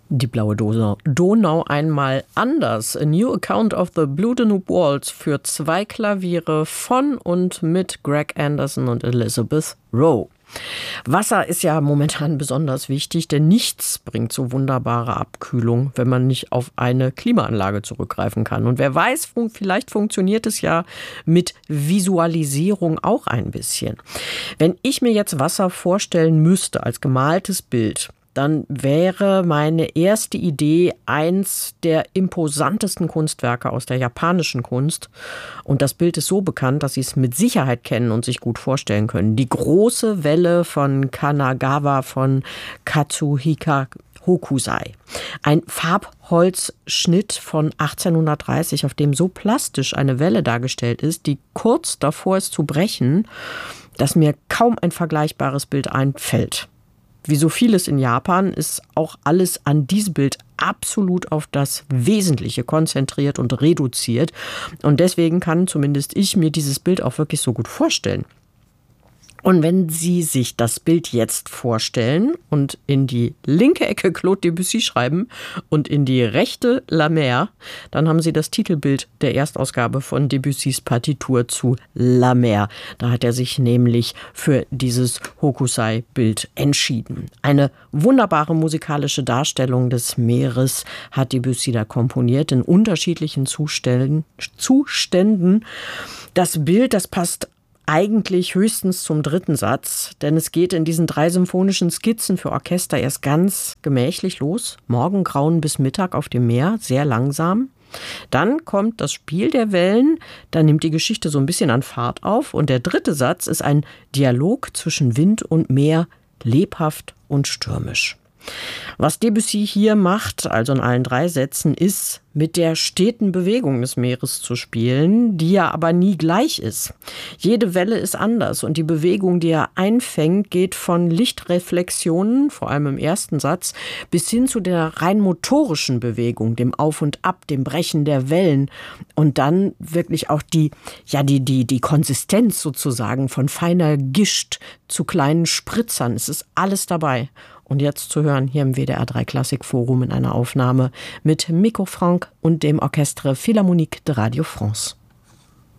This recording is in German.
Die blaue Donau einmal anders. A New Account of the Blue Danube Waltz für 2 Klaviere von und mit Greg Anderson und Elizabeth Rowe. Wasser ist ja momentan besonders wichtig, denn nichts bringt so wunderbare Abkühlung, wenn man nicht auf eine Klimaanlage zurückgreifen kann. Und wer weiß, vielleicht funktioniert es ja mit Visualisierung auch ein bisschen. Wenn ich mir jetzt Wasser vorstellen müsste als gemaltes Bild, dann wäre meine erste Idee eins der imposantesten Kunstwerke aus der japanischen Kunst. Und das Bild ist so bekannt, dass Sie es mit Sicherheit kennen und sich gut vorstellen können. Die große Welle von Kanagawa von Katsuhiko Hokusai. Ein Farbholzschnitt von 1830, auf dem so plastisch eine Welle dargestellt ist, die kurz davor ist zu brechen, dass mir kaum ein vergleichbares Bild einfällt. Wie so vieles in Japan ist auch alles an diesem Bild absolut auf das Wesentliche konzentriert und reduziert. Und deswegen kann zumindest ich mir dieses Bild auch wirklich so gut vorstellen. Und wenn Sie sich das Bild jetzt vorstellen und in die linke Ecke Claude Debussy schreiben und in die rechte La Mer, dann haben Sie das Titelbild der Erstausgabe von Debussys Partitur zu La Mer. Da hat er sich nämlich für dieses Hokusai-Bild entschieden. Eine wunderbare musikalische Darstellung des Meeres hat Debussy da komponiert in unterschiedlichen Zuständen. Das Bild, das passt eigentlich höchstens zum 3. Satz, denn es geht in diesen 3 symphonischen Skizzen für Orchester erst ganz gemächlich los. Morgengrauen bis Mittag auf dem Meer, sehr langsam. Dann kommt das Spiel der Wellen, dann nimmt die Geschichte so ein bisschen an Fahrt auf und der 3. Satz ist ein Dialog zwischen Wind und Meer, lebhaft und stürmisch. Was Debussy hier macht, also in allen 3 Sätzen, ist, mit der steten Bewegung des Meeres zu spielen, die ja aber nie gleich ist. Jede Welle ist anders und die Bewegung, die er einfängt, geht von Lichtreflexionen, vor allem im 1. Satz, bis hin zu der rein motorischen Bewegung, dem Auf und Ab, dem Brechen der Wellen und dann wirklich auch die Konsistenz sozusagen von feiner Gischt zu kleinen Spritzern. Es ist alles dabei. Und jetzt zu hören hier im WDR 3 Klassikforum in einer Aufnahme mit Miko Franck und dem Orchestre Philharmonique de Radio France.